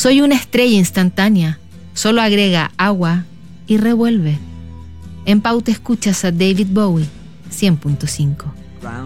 Soy una estrella instantánea, solo agrega agua y revuelve. En Pauta escuchas a David Bowie, 100.5.